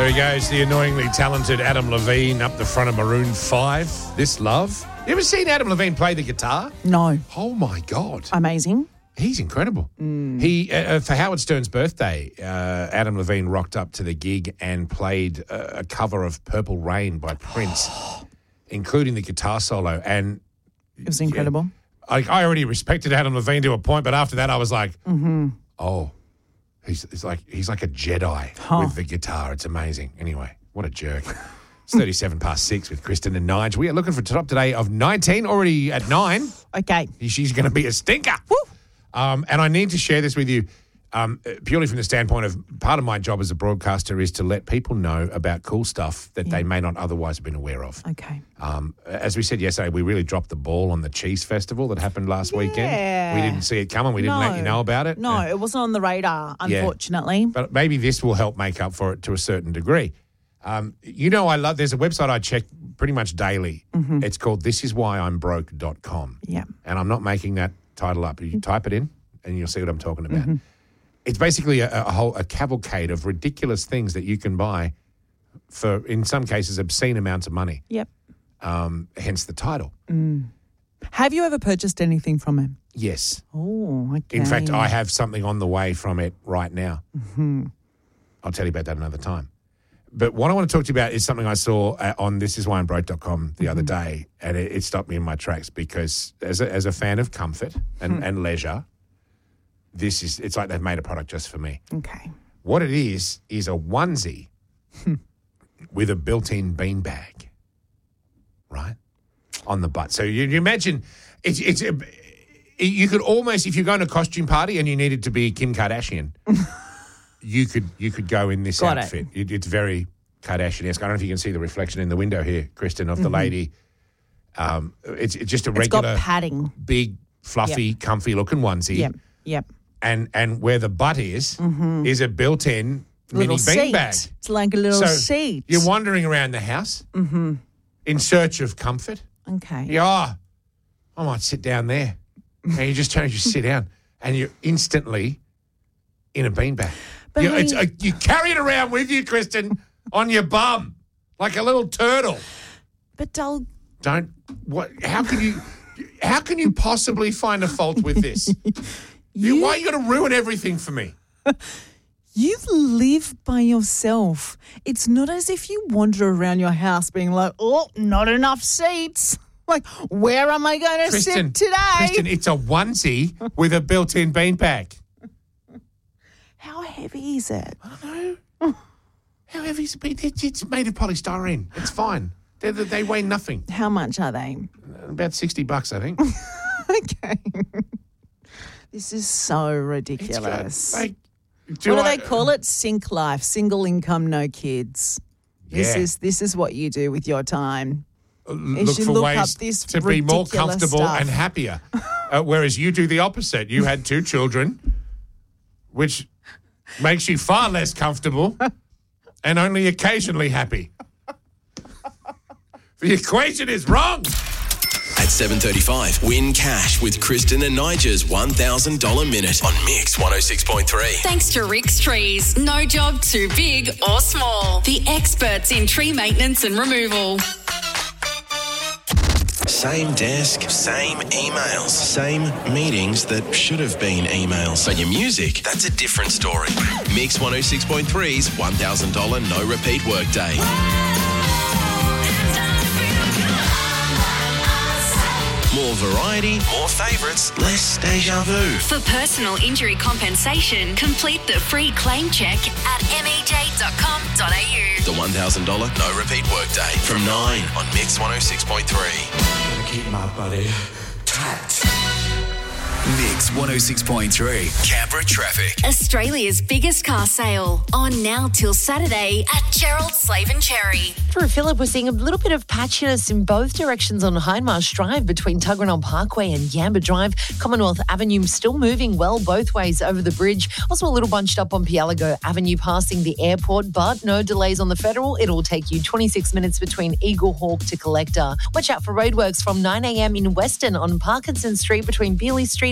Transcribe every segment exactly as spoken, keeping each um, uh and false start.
There he goes, the annoyingly talented Adam Levine up the front of Maroon five. This Love. You ever seen Adam Levine play the guitar? No. Oh, my God. Amazing. He's incredible. Mm. He uh, For Howard Stern's birthday, uh, Adam Levine rocked up to the gig and played a, a cover of Purple Rain by Prince, including the guitar solo. And it was incredible. Yeah, I, I already respected Adam Levine to a point, but after that I was like, mm-hmm. oh, he's, he's like he's like a Jedi huh. with the guitar. It's amazing. Anyway, what a jerk. It's thirty-seven past six with Kristen and Nige. We are looking for top today of nineteen, already at nine. Okay. She's going to be a stinker. Woo. Um, and I need to share this with you um, purely from the standpoint of part of my job as a broadcaster is to let people know about cool stuff that yeah. they may not otherwise have been aware of. Okay. Um, as we said yesterday, we really dropped the ball on the Cheese Festival that happened last yeah. weekend. We didn't see it coming. We didn't no. let you know about it. No, uh, it wasn't on the radar, unfortunately. Yeah. But maybe this will help make up for it to a certain degree. Um, you know, I love, there's a website I check pretty much daily. Mm-hmm. It's called this is why I'm broke dot com. Yeah. And I'm not making that title up. You mm-hmm. type it in and you'll see what I'm talking about. Mm-hmm. It's basically a, a whole a cavalcade of ridiculous things that you can buy for, in some cases, obscene amounts of money. Yep. Um, hence the title. Mm. Have you ever purchased anything from him? Yes. Oh, okay. In fact, I have something on the way from it right now. Mm-hmm. I'll tell you about that another time. But what I want to talk to you about is something I saw on this is why I'm broke dot com the mm-hmm. other day, and it, it stopped me in my tracks because as a, as a fan of comfort and, mm. and leisure, this is it's like they've made a product just for me. Okay. What it is is a onesie with a built-in beanbag, right, on the butt. So you, you imagine it's it's a, you could almost, if you're going to a costume party and you needed to be Kim Kardashian. You could you could go in this Got outfit. It. It, it's very Kardashian-esque. I don't know if you can see the reflection in the window here, Kristen, of mm-hmm. the lady. Um, it's, it's just a regular, it's got padding, big, fluffy, yep. comfy-looking onesie. Yep, yep. And and where the butt is mm-hmm. is a built-in little mini beanbag. It's like a little so seat. You're wandering around the house mm-hmm. in search of comfort. Okay. Yeah, oh, I might sit down there. And you just turn, you sit down, and you're instantly in a beanbag. But You, he, it's, uh, you carry it around with you, Kristen, on your bum, like a little turtle. But Dal, don't. What? How can you? How can you possibly find a fault with this? you, you, why are you going to ruin everything for me? You live by yourself. It's not as if you wander around your house being like, oh, not enough seats. Like, where am I going to sit today? Kristen, it's a onesie with a built-in beanbag. How heavy is it? I don't know. How heavy is it? It's made of polystyrene. It's fine. They're, they weigh nothing. How much are they? About sixty bucks, I think. Okay. This is so ridiculous. Like, do what do I, they call it? Sink life, single income, no kids. This yeah. is this is what you do with your time. Look you for look ways up this to be more comfortable stuff. and happier. uh, whereas you do the opposite. You had two children, which makes you far less comfortable and only occasionally happy. The equation is wrong. At seven thirty-five, win cash with Kristen and Nigel's one thousand dollars minute on Mix one oh six point three. Thanks to Rick's Trees. No job too big or small. The experts in tree maintenance and removal. Same desk, same emails, same meetings that should have been emails. But your music, that's a different story. Mix one oh six point three's one thousand dollars no repeat workday. More variety, more favourites, less deja vu. For personal injury compensation, complete the free claim check at m e j dot com dot a u. The one thousand dollars no repeat workday from nine on Mix one oh six point three. Keep my body tight. Mix one oh six point three, Canberra traffic. Australia's biggest car sale on now till Saturday at Gerald Slave and Cherry. For Phillip, we're seeing a little bit of patchiness in both directions on Hindmarsh Drive between Tuggeranong Parkway and Yamba Drive. Commonwealth Avenue still moving well both ways over the bridge. Also a little bunched up on Pialago Avenue passing the airport, but no delays on the Federal. It'll take you twenty-six minutes between Eagle Hawk to Collector. Watch out for roadworks from nine a.m. in Weston on Parkinson Street between Bealey Street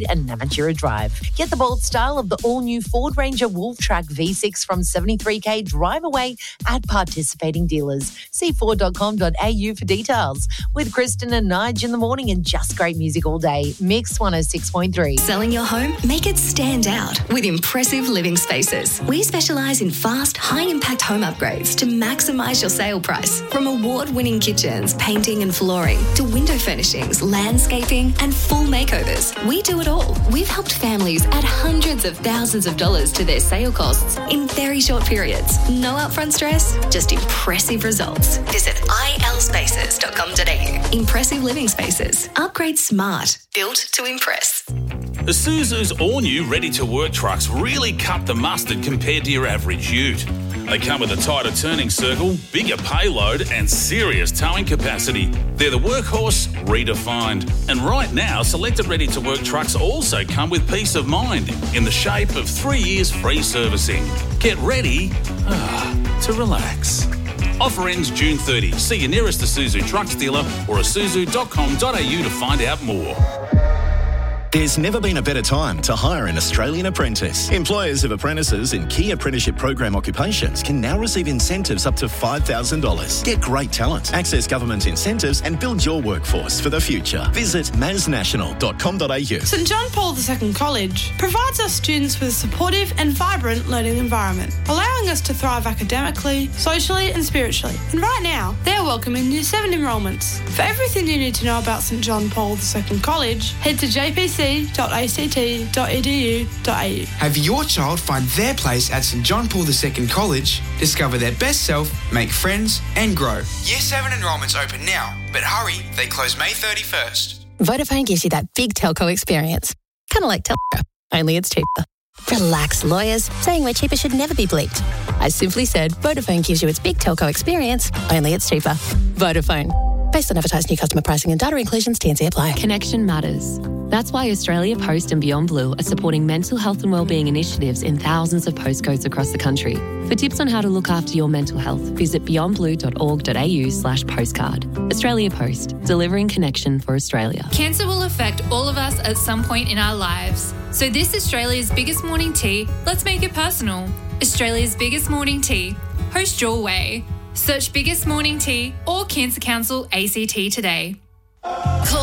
and Namatjira Drive. Get the bold style of the all-new Ford Ranger Wolf Track V six from seventy-three K drive away at participating dealers. See ford dot com dot a u for details. With Kristen and Nige in the morning and just great music all day. Mix one oh six point three. Selling your home? Make it stand out with Impressive Living Spaces. We specialise in fast, high-impact home upgrades to maximise your sale price. From award-winning kitchens, painting and flooring, to window furnishings, landscaping and full makeovers. We do it all. We've helped families add hundreds of thousands of dollars to their sale costs in very short periods. No upfront stress, just impressive results. Visit i l spaces dot com dot a u. Impressive Living Spaces. Upgrade smart. Built to impress. Isuzu's all-new ready-to-work trucks really cut the mustard compared to your average ute. They come with a tighter turning circle, bigger payload and serious towing capacity. They're the workhorse redefined. And right now, selected ready-to-work trucks also come with peace of mind in the shape of three years free servicing. Get ready ah, to relax. Offer ends June thirtieth. See your nearest Isuzu Trucks dealer or isuzu dot com dot a u to find out more. There's never been a better time to hire an Australian apprentice. Employers of apprentices in key apprenticeship program occupations can now receive incentives up to five thousand dollars. Get great talent, access government incentives and build your workforce for the future. Visit mas national dot com dot a u. St John Paul the Second College provides our students with a supportive and vibrant learning environment, allowing us to thrive academically, socially and spiritually. And right now, they're welcoming Year seven enrolments. For everything you need to know about St John Paul the Second College, head to j p c dot a c t dot e d u dot a u. Have your child find their place at St John Paul the Second College, discover their best self, make friends and grow. Year seven enrolments open now, but hurry, they close May thirty-first. Vodafone gives you that big telco experience. Kind of like telco, only it's cheaper. Relax, lawyers. Saying we're cheaper should never be bleeped. I simply said Vodafone gives you its big telco experience, only it's cheaper. Vodafone. Based on advertised new customer pricing and data inclusions, T N C apply. Connection matters. That's why Australia Post and Beyond Blue are supporting mental health and wellbeing initiatives in thousands of postcodes across the country. For tips on how to look after your mental health, visit beyond blue dot org dot a u slash postcard. Australia Post, delivering connection for Australia. Cancer will affect all of us at some point in our lives. So this Australia's biggest morning tea, let's make it personal. Australia's biggest morning tea. Host your way. Search Biggest Morning Tea or Cancer Council A C T today.